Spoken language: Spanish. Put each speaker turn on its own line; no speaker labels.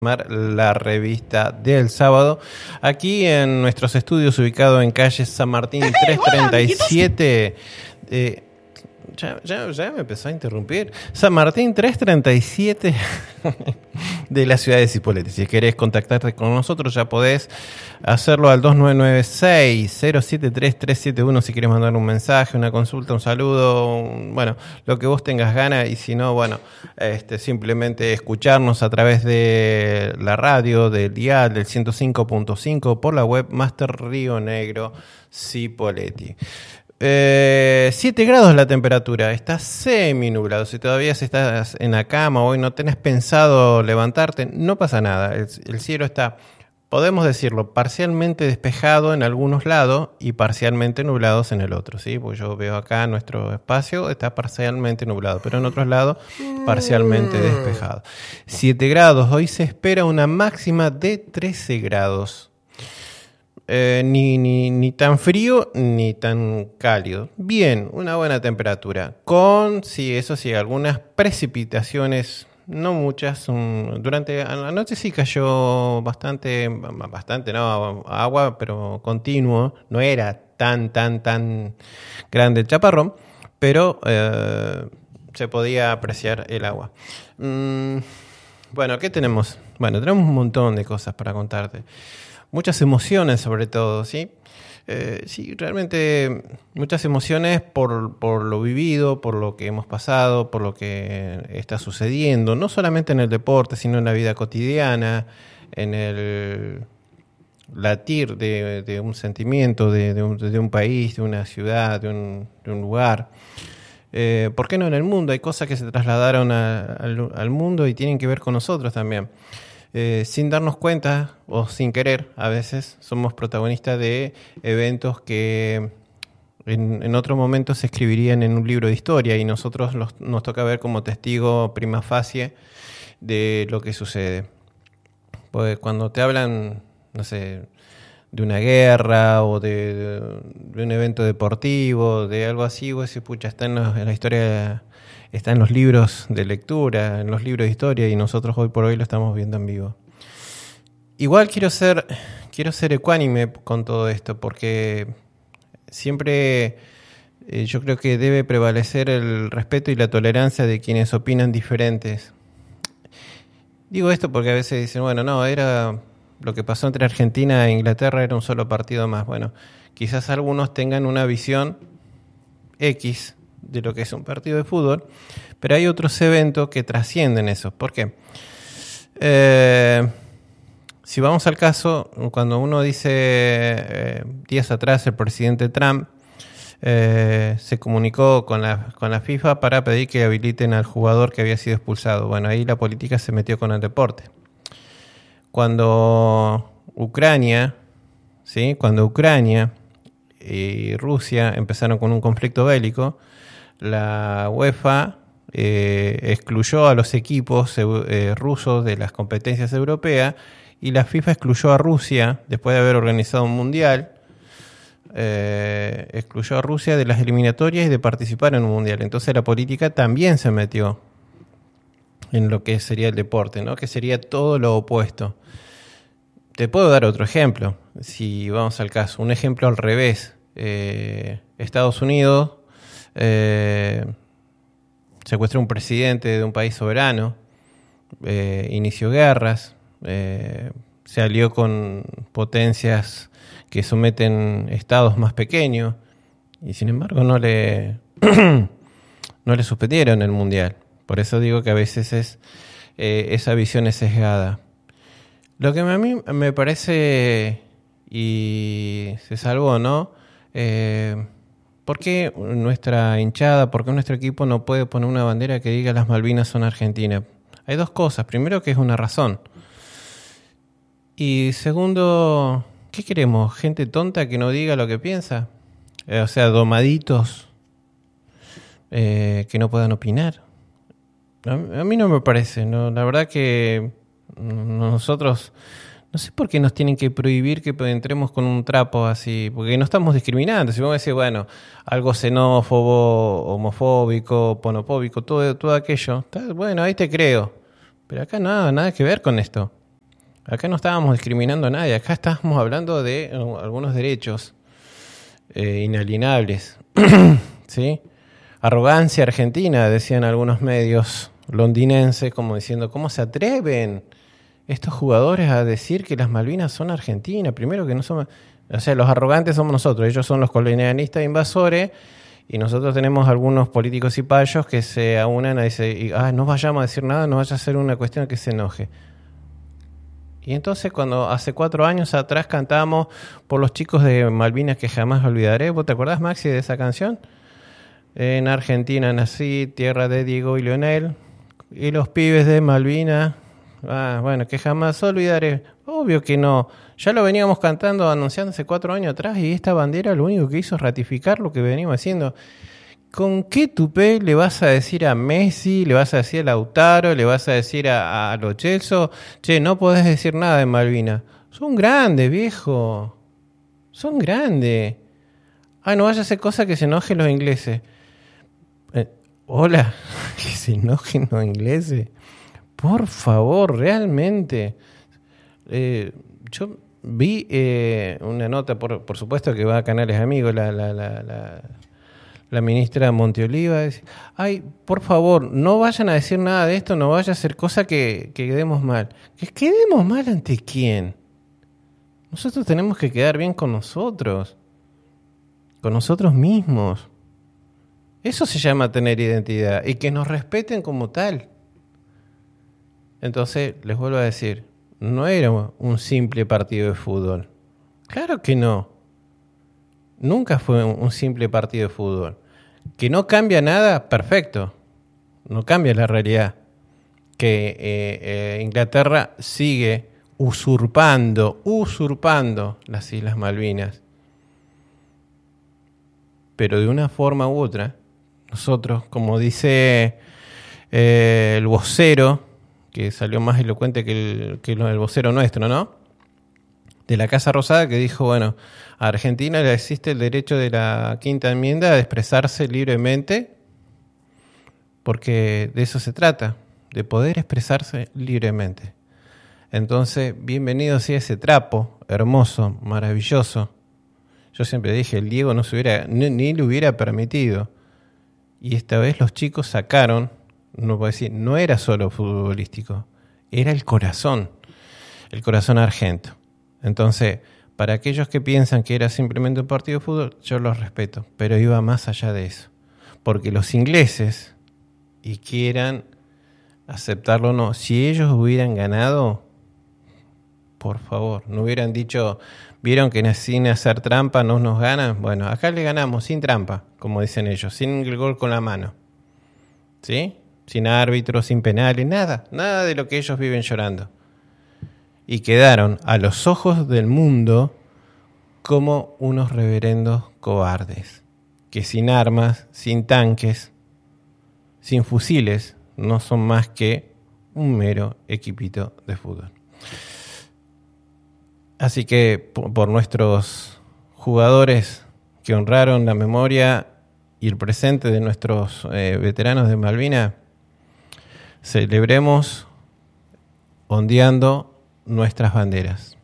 La revista del sábado, aquí en nuestros estudios ubicados en calle San Martín 337. Ya me empezó a interrumpir. San Martín 337 de la ciudad de Cipolletti. Si querés contactarte con nosotros, ya podés hacerlo al 2996-073-371. Si querés mandar un mensaje, una consulta, un saludo, bueno, lo que vos tengas ganas. Y si no, bueno, simplemente escucharnos a través de la radio, del dial, del 105.5, por la web Master Río Negro Cipolletti. 7 grados la temperatura, está semi nublado. Si todavía estás en la cama o hoy no tenés pensado levantarte, no pasa nada. El cielo está, podemos decirlo, parcialmente despejado en algunos lados y parcialmente nublados en el otro, ¿sí? Porque yo veo acá nuestro espacio, está parcialmente nublado, pero en otros lados parcialmente despejado. 7 grados, hoy se espera una máxima de 13 grados. Ni tan frío ni tan cálido. Bien, una buena temperatura. Con, sí, eso sí, algunas precipitaciones, no muchas. Durante la noche sí cayó bastante no, agua, pero continuo. No era tan grande el chaparrón, pero se podía apreciar el agua. Bueno, ¿qué tenemos? Bueno, tenemos un montón de cosas para contarte. Muchas emociones sobre todo, ¿sí? Sí, realmente muchas emociones por lo vivido, por lo que hemos pasado, por lo que está sucediendo, no solamente en el deporte, sino en la vida cotidiana, en el latir de un sentimiento, de un país, de una ciudad, de un lugar. ¿Por qué no en el mundo? Hay cosas que se trasladaron al mundo y tienen que ver con nosotros también. Sin darnos cuenta o sin querer, a veces somos protagonistas de eventos que en otro momento se escribirían en un libro de historia y nosotros nos toca ver como testigo prima facie de lo que sucede. Pues cuando te hablan, no sé, de una guerra o de un evento deportivo, de algo así, vos decís, pucha, está en la historia. Está en los libros de lectura, en los libros de historia, y nosotros hoy por hoy lo estamos viendo en vivo. Igual quiero ser ecuánime con todo esto, porque siempre yo creo que debe prevalecer el respeto y la tolerancia de quienes opinan diferentes. Digo esto porque a veces dicen, bueno, no, era lo que pasó entre Argentina e Inglaterra, era un solo partido más. Bueno, quizás algunos tengan una visión X de lo que es un partido de fútbol, pero hay otros eventos que trascienden eso. ¿Por qué? Si vamos al caso, cuando uno dice días atrás el presidente Trump se comunicó con la FIFA para pedir que habiliten al jugador que había sido expulsado. Bueno, ahí la política se metió con el deporte. Cuando Ucrania y Rusia empezaron con un conflicto bélico, la UEFA excluyó a los equipos rusos de las competencias europeas y la FIFA excluyó a Rusia, después de haber organizado un mundial, excluyó a Rusia de las eliminatorias y de participar en un mundial. Entonces la política también se metió en lo que sería el deporte, ¿no? Que sería todo lo opuesto. Te puedo dar otro ejemplo, si vamos al caso, un ejemplo al revés. Estados Unidos secuestró un presidente de un país soberano, inició guerras, se alió con potencias que someten estados más pequeños y sin embargo no le suspendieron el mundial. Por eso digo que a veces esa visión es sesgada. Lo que a mí me parece, y se salvó, ¿no? ¿Por qué nuestra hinchada, por qué nuestro equipo no puede poner una bandera que diga las Malvinas son Argentina? Hay dos cosas. Primero, que es una razón. Y segundo, ¿qué queremos? ¿Gente tonta que no diga lo que piensa? O sea, domaditos que no puedan opinar. A mí no me parece, ¿no? La verdad que nosotros, no sé por qué nos tienen que prohibir que entremos con un trapo así, porque no estamos discriminando. Si vos decís, bueno, algo xenófobo, homofóbico, ponofóbico, todo aquello, bueno, ahí te creo. Pero acá nada que ver con esto. Acá no estábamos discriminando a nadie, acá estábamos hablando de algunos derechos inalienables. ¿Sí? Arrogancia argentina, decían algunos medios londinenses, como diciendo, ¿cómo se atreven estos jugadores a decir que las Malvinas son Argentina? Primero que no son... O sea, los arrogantes somos nosotros, ellos son los colonialistas invasores, y nosotros tenemos algunos políticos y payos que se aunan a decir, no vayamos a decir nada, no vaya a ser una cuestión que se enoje. Y entonces cuando hace 4 años atrás cantábamos por los chicos de Malvinas que jamás olvidaré, ¿vos te acordás, Maxi, de esa canción? En Argentina nací, tierra de Diego y Leonel, y los pibes de Malvinas, bueno, que jamás olvidaré. Obvio que no, ya lo veníamos cantando, anunciando hace 4 años atrás, y esta bandera lo único que hizo es ratificar lo que veníamos haciendo. ¿Con qué tupé le vas a decir a Messi, le vas a decir a Lautaro, le vas a decir a Lo Celso, che, no podés decir nada de Malvinas? Son grandes, viejo, son grandes. No vaya a hacer cosa que se enojen los ingleses. Hola, que se enojen los ingleses. Por favor, realmente. Yo vi una nota, por supuesto que va a Canales Amigos, la ministra Monteoliva. Dice, por favor, no vayan a decir nada de esto, no vaya a hacer cosa que quedemos mal. ¿Que quedemos mal ante quién? Nosotros tenemos que quedar bien con nosotros mismos. Eso se llama tener identidad y que nos respeten como tal. Entonces, les vuelvo a decir, no era un simple partido de fútbol. Claro que no. Nunca fue un simple partido de fútbol. Que no cambia nada, perfecto. No cambia la realidad. Que Inglaterra sigue usurpando las Islas Malvinas. Pero de una forma u otra, nosotros, como dice el vocero, que salió más elocuente que el vocero nuestro, ¿no? De la Casa Rosada, que dijo, bueno, a Argentina le existe el derecho de la Quinta Enmienda de expresarse libremente, porque de eso se trata, de poder expresarse libremente. Entonces, bienvenido sea ese trapo hermoso, maravilloso. Yo siempre dije, el Diego ni le hubiera permitido. Y esta vez los chicos sacaron, no puedo decir, no era solo futbolístico, era el corazón argento. Entonces, para aquellos que piensan que era simplemente un partido de fútbol, yo los respeto, pero iba más allá de eso. Porque los ingleses, y quieran aceptarlo o no, si ellos hubieran ganado, por favor, no hubieran dicho, vieron que sin hacer trampa no nos ganan. Bueno, acá le ganamos sin trampa, como dicen ellos, sin el gol con la mano. ¿Sí? Sin árbitros, sin penales, nada de lo que ellos viven llorando. Y quedaron a los ojos del mundo como unos reverendos cobardes, que sin armas, sin tanques, sin fusiles, no son más que un mero equipito de fútbol. Así que por nuestros jugadores que honraron la memoria y el presente de nuestros veteranos de Malvinas, celebremos ondeando nuestras banderas.